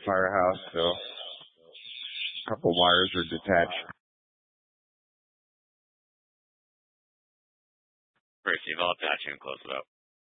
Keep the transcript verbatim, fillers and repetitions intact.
firehouse, so a couple wires are detached. Great, Steve. I'll attach you and close it up.